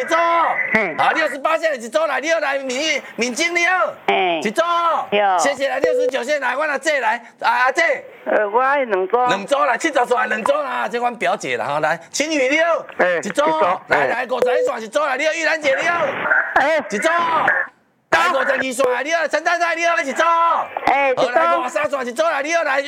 一组。啊，68线一组来，你好来民警你好。一组。谢谢来69线来，我来这来，阿姐。 我爱两组。 两组来，70线两组啦，这阮表姐啦，吼来，青雨你好。一组。来51线一组来，你好玉兰姐你好。一组。来52线你好，陈太太你好，一组。来53线一组来，你好来。